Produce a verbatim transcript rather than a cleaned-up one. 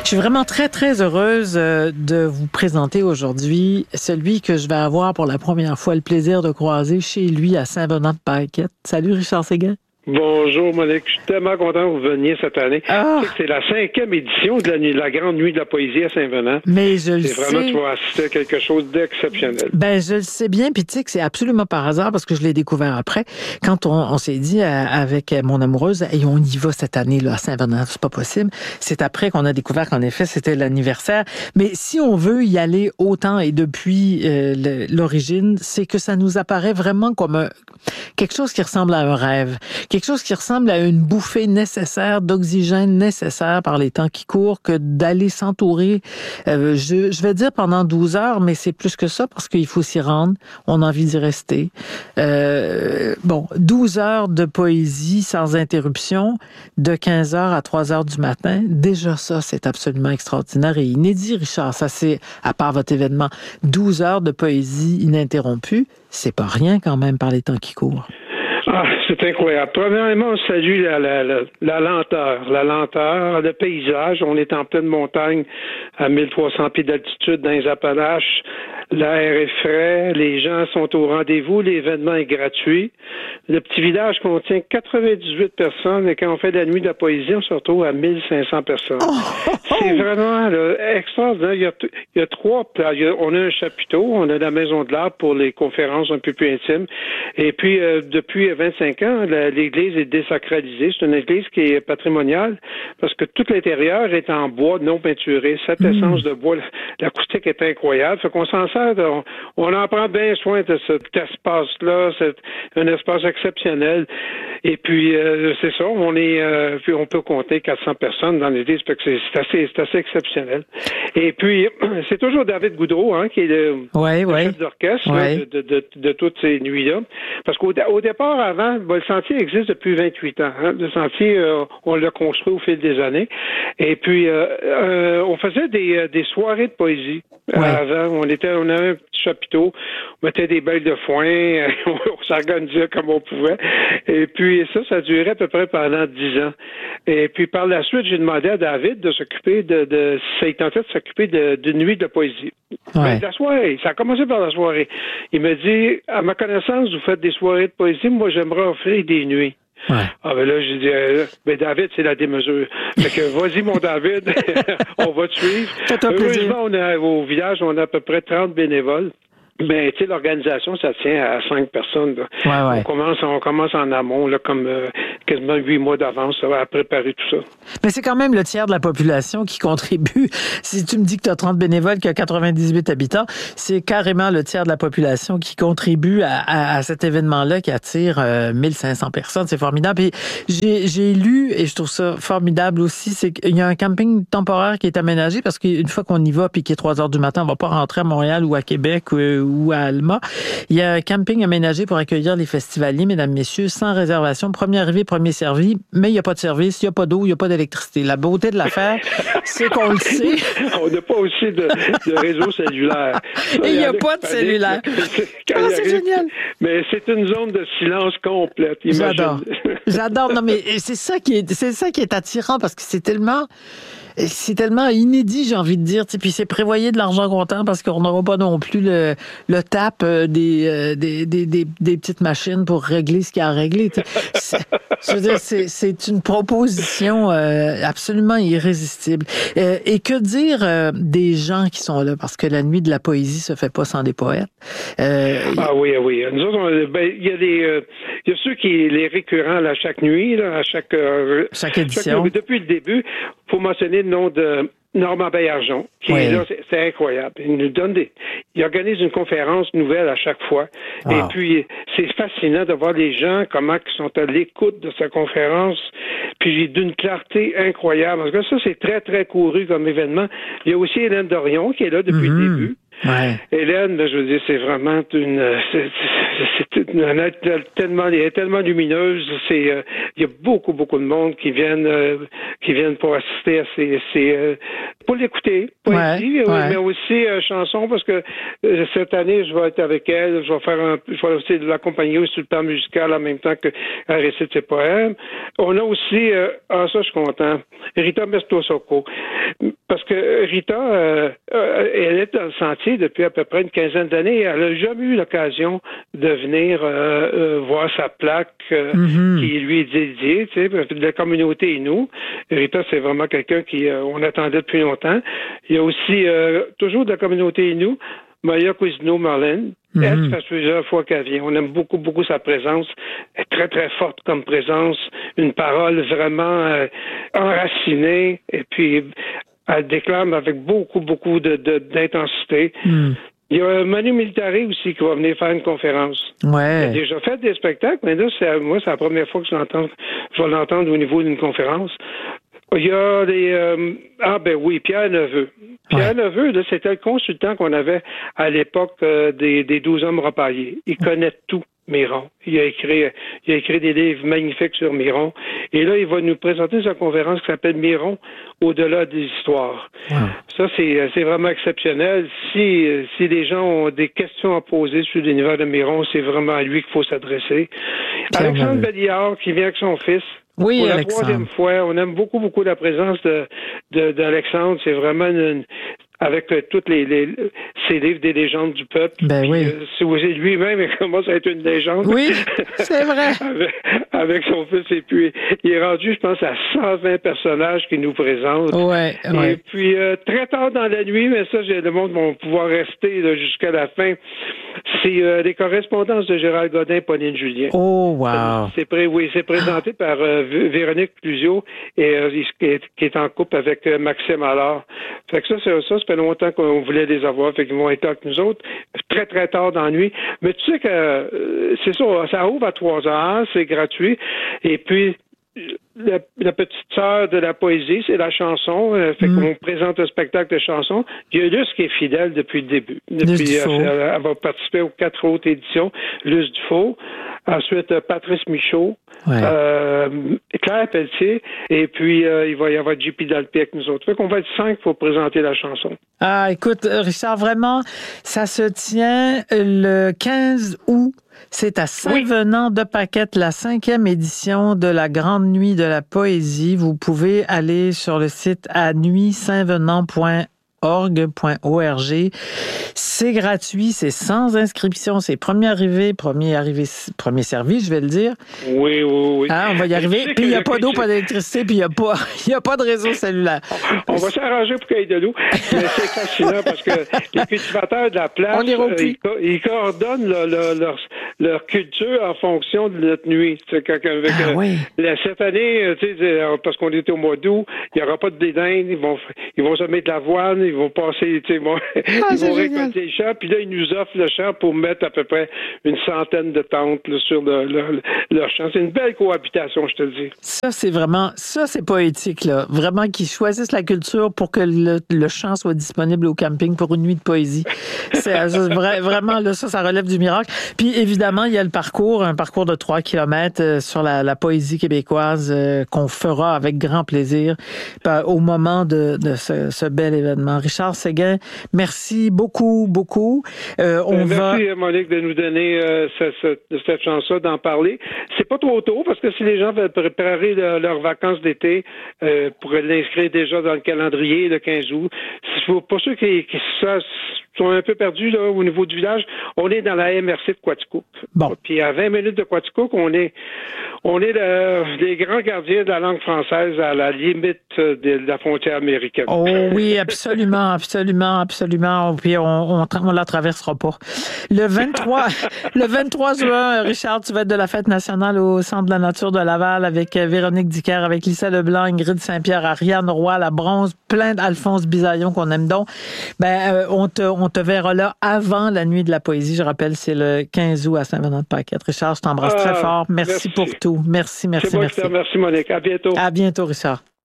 Je suis vraiment très, très heureuse de vous présenter aujourd'hui celui que je vais avoir pour la première fois le plaisir de croiser chez lui à Saint-Venant-de-Paquette. Salut Richard Séguin. Bonjour Monique, je suis tellement content que vous veniez cette année. Ah. Tu sais que c'est la cinquième édition de la, nuit, la Grande Nuit de la Poésie à Saint-Venant. Mais je le sais. C'est vraiment, tu vas assister à quelque chose d'exceptionnel. Ben, je le sais bien, puis tu sais que c'est absolument par hasard parce que je l'ai découvert après. Quand on, on s'est dit euh, avec mon amoureuse, et on y va cette année là à Saint-Venant, c'est pas possible. C'est après qu'on a découvert qu'en effet c'était l'anniversaire. Mais si on veut y aller autant et depuis euh, le, l'origine, c'est que ça nous apparaît vraiment comme un, quelque chose qui ressemble à un rêve. Quelque chose qui ressemble à une bouffée nécessaire d'oxygène nécessaire par les temps qui courent que d'aller s'entourer, euh, je, je vais dire pendant douze heures, mais c'est plus que ça parce qu'il faut s'y rendre, on a envie d'y rester. Euh, bon, douze heures de poésie sans interruption, de quinze heures à trois heures du matin, déjà ça, c'est absolument extraordinaire et inédit, Richard. Ça, c'est, à part votre événement, douze heures de poésie ininterrompue, c'est pas rien quand même par les temps qui courent. Ah, c'est incroyable. Premièrement, on salue la, la, la, la lenteur, la lenteur, le paysage. On est en pleine montagne à mille trois cents pieds d'altitude dans les Appalaches. L'air est frais, les gens sont au rendez-vous, l'événement est gratuit. Le petit village contient quatre-vingt-dix-huit personnes et quand on fait la nuit de la poésie, on se retrouve à mille cinq cents personnes. Oh! C'est vraiment là, extraordinaire. Il y a, il y a trois places. On a un chapiteau, on a la maison de l'art pour les conférences un peu plus intimes. Et puis, euh, depuis vingt-cinq ans, la, l'église est désacralisée. C'est une église qui est patrimoniale parce que tout l'intérieur est en bois non peinturé. Cette mmh. essence de bois, l'acoustique est incroyable. Fait qu'on s'en sert, on, on en prend bien soin de cet espace-là. C'est un espace exceptionnel. Et puis, euh, c'est ça, on est, euh, puis on peut compter quatre cents personnes dans l'église. Fait que c'est, c'est assez, c'est assez exceptionnel. Et puis, c'est toujours David Goudreau, hein, qui est le, ouais, le ouais. chef d'orchestre ouais. là, de, de, de, de toutes ces nuits-là. Parce qu'au au départ, avant, ben, le sentier existe depuis vingt-huit ans. Hein. Le sentier, euh, on l'a construit au fil des années. Et puis, euh, euh, on faisait des, des soirées de poésie. Ouais. Avant, on était, on avait un petit chapiteau, on mettait des belles de foin, on s'organisait comme on pouvait. Et puis ça, ça durait à peu près pendant dix ans. Et puis par la suite, j'ai demandé à David de s'occuper de, de ça, il tentait de s'occuper de, d'une nuit de poésie. Ouais. Ben, de la soirée. Ça a commencé par la soirée. Il me dit, à ma connaissance, vous faites des soirées de poésie, moi j'aimerais offrir des nuits. Ouais. Ah ben là, j'ai dit, euh, ben David, c'est la démesure. Fait que vas-y, mon David, on va te suivre. Heureusement, on a, au village, on a à peu près trente bénévoles. Mais tu sais, l'organisation, ça tient à cinq personnes. Là. Ouais, ouais. On commence, on commence en amont, là, comme euh, quasiment huit mois d'avance, ça va à préparer tout ça. Mais c'est quand même le tiers de la population qui contribue. Si tu me dis que tu as trente bénévoles, qu'il y a quatre-vingt-dix-huit habitants, c'est carrément le tiers de la population qui contribue à, à, à cet événement-là qui attire euh, mille cinq cents personnes. C'est formidable. Et j'ai, j'ai lu, et je trouve ça formidable aussi, c'est qu'il y a un camping temporaire qui est aménagé parce qu'une fois qu'on y va puis qu'il est trois heures du matin, on va pas rentrer à Montréal ou à Québec ou ou à Alma. Il y a un camping aménagé pour accueillir les festivaliers, mesdames, messieurs, sans réservation. Premier arrivé, premier servi, mais il n'y a pas de service, il n'y a pas d'eau, il n'y a pas d'électricité. La beauté de l'affaire, c'est qu'on le sait. On n'a pas aussi de, de réseau cellulaire. Et il n'y a pas de cellulaire. Ah, c'est génial. Mais c'est une zone de silence complète. Imagine. J'adore. J'adore. Non, mais c'est ça qui est, c'est ça qui est attirant parce que c'est tellement... C'est tellement inédit, j'ai envie de dire. Puis c'est prévoyer de l'argent comptant parce qu'on n'aura pas non plus le, le tap des, des, des, des, des petites machines pour régler ce qu'il y a à régler. C'est, je veux dire, c'est, c'est une proposition euh, absolument irrésistible. Euh, et que dire euh, des gens qui sont là? Parce que la nuit de la poésie se fait pas sans des poètes. Euh, ah oui, oui. Nous autres, on, ben, il y a des, euh, il y a ceux qui les récurrents là, à chaque nuit, là, à chaque, euh, chaque édition. Chaque, depuis le début, faut mentionner le nom de Normand Baillargeon, qui oui. est là, c'est, c'est incroyable. Il nous donne des, il organise une conférence nouvelle à chaque fois. Oh. Et puis, c'est fascinant de voir les gens, comment ils sont à l'écoute de sa conférence. Puis, d'une clarté incroyable. Parce que ça, c'est très, très couru comme événement. Il y a aussi Hélène Dorion, qui est là depuis mm-hmm. le début. Ouais. Hélène, je veux dire, c'est vraiment une, c'est, c'est, c'est une, elle est tellement, elle est tellement lumineuse. C'est, euh, il y a beaucoup, beaucoup de monde qui viennent, euh, qui viennent pour assister à ces, ces euh, pour l'écouter, poésie, ouais, ouais. mais aussi euh, chansons, parce que euh, cette année, je vais être avec elle, je vais faire un, je vais aussi l'accompagner sur le plan musical en même temps qu'elle récite ses poèmes. On a aussi, euh, ah ça, je suis content, Rita Mestosoko. Parce que Rita, euh, euh, elle est dans le sentier depuis à peu près une quinzaine d'années. Elle n'a jamais eu l'occasion de venir euh, euh, voir sa plaque euh, mm-hmm. qui lui est dédiée, tu sais, de la communauté et nous. Rita, c'est vraiment quelqu'un qui euh, on attendait depuis longtemps. Il y a aussi euh, toujours de la communauté et nous, Maya Cousineau-Marlène. Mm-hmm. Elle, ça fait plusieurs fois qu'elle vient. On aime beaucoup, beaucoup sa présence. Elle est très, très forte comme présence. Une parole vraiment euh, enracinée. Et puis, elle déclame avec beaucoup, beaucoup de, de, d'intensité. Mm. Il y a Manu Militari aussi qui va venir faire une conférence. Ouais. Il a déjà fait des spectacles, mais là, c'est, moi, c'est la première fois que je l'entends, je vais l'entendre au niveau d'une conférence. Il y a des... Euh, ah ben oui, Pierre Neveu. Pierre ouais. Neveu, là, c'était le consultant qu'on avait à l'époque euh, des, des douze hommes repaillés. Il connaît tout. Miron. Il a écrit, il a écrit des livres magnifiques sur Miron. Et là, il va nous présenter sa conférence qui s'appelle Miron, au-delà des histoires. Wow. Ça, c'est, c'est vraiment exceptionnel. Si, si les gens ont des questions à poser sur l'univers de Miron, c'est vraiment à lui qu'il faut s'adresser. Pierre Alexandre Belliard, qui vient avec son fils. Oui, pour la Alexandre. troisième fois. On aime beaucoup, beaucoup la présence de, de, d'Alexandre. C'est vraiment une, avec euh, toutes les, les ces livres des légendes du peuple. Ben puis, oui. Euh, si vous voyez lui-même, il commence à être une légende. Oui, c'est vrai. avec, avec son fils. Et puis, il est rendu, je pense, à cent vingt personnages qu'il nous présente. Ouais, ouais. Et puis, euh, très tard dans la nuit, mais ça, j'ai, le monde va pouvoir rester là, jusqu'à la fin. C'est euh, les correspondances de Gérald Godin, Pauline Julien. Oh, wow. C'est, pré- oui, c'est présenté par euh, Véronique Clusio, et euh, qui, est, qui est en couple avec euh, Maxime Allard. Fait que ça, c'est ça. Ça fait longtemps qu'on voulait les avoir, fait qu'ils vont être là avec nous autres, très, très tard dans la nuit. Mais tu sais que euh, c'est ça, ça ouvre à trois heures, c'est gratuit, et puis la, la petite sœur de la poésie, c'est la chanson, euh, fait mm. qu'on présente un spectacle de chansons. Il y a Luce qui est fidèle depuis le début. Depuis, euh, elle, elle va participer aux quatre autres éditions. Luce Dufault, ensuite euh, Patrice Michaud, ouais. euh, Claire Pelletier, et puis euh, il va y avoir J P Dalpé avec nous autres. Fait qu'on va être cinq pour présenter la chanson. Ah, écoute, Richard, vraiment, ça se tient le quinze août. C'est à Saint-Venant-de-Paquette, la cinquième édition de la Grande Nuit de la Poésie. Vous pouvez aller sur le site à nuit saint venant point org. C'est gratuit, c'est sans inscription, c'est premier arrivé, premier arrivé, premier servi, je vais le dire. Oui, oui, oui. Hein, on va y arriver. Puis il n'y a pas d'eau, pas d'électricité, puis il n'y a pas, il y a pas de réseau cellulaire. On va s'arranger pour qu'il y ait de l'eau. Mais c'est fascinant parce que les cultivateurs de la place, euh, ils, ils coordonnent leur, leur, leur, leur culture en fonction de notre nuit. C'est quand, avec, ah, euh, oui. la, cette année, tu sais, parce qu'on était au mois d'août, il n'y aura pas de dédain, ils vont, ils vont semer de l'avoine, ils vont passer, tu sais, bon, ah, ils vont récolter les champs, puis là, ils nous offrent le champ pour mettre à peu près une centaine de tentes là, sur le, le, leur champ. C'est une belle cohabitation, je te le dis. Ça, c'est vraiment, ça, c'est poétique, là. Vraiment qu'ils choisissent la culture pour que le, le champ soit disponible au camping pour une nuit de poésie. C'est vrai, vraiment, là, ça, ça relève du miracle. Puis, évidemment, il y a le parcours, un parcours de trois kilomètres euh, sur la, la poésie québécoise euh, qu'on fera avec grand plaisir euh, au moment de, de ce, ce bel événement. Richard Séguin, merci beaucoup, beaucoup. Euh, on merci, va... Monique, de nous donner euh, ce, ce, cette chance-là d'en parler. C'est pas trop tôt, parce que si les gens veulent préparer le, leurs vacances d'été, euh, pourraient l'inscrire déjà dans le calendrier le quinze août. Pour ceux qui, qui sont un peu perdus là, au niveau du village, on est dans la M R C de Quaticook. Bon. Puis à vingt minutes de Quaticook, on est on est le, les grands gardiens de la langue française à la limite de la frontière américaine. Oh oui, absolument, absolument, absolument. Puis on, on, on la traversera pas. Le vingt-trois, le vingt-trois juin, Richard, tu vas être de la fête nationale au Centre de la nature de Laval avec Véronique Dicker, avec Lisa Leblanc, Ingrid Saint-Pierre, Ariane Roy, la bronze, plein d'Alphonse Bisaillon qu'on aime donc. Ben, euh, on te, on te verra là avant la nuit de la poésie. Je rappelle, c'est le quinze août à Saint-Venant-de-Paquette. Richard, je t'embrasse ah, très fort. Merci, merci pour tout. Merci, merci, c'est moi merci. Merci, Monique. À bientôt. À bientôt, Richard.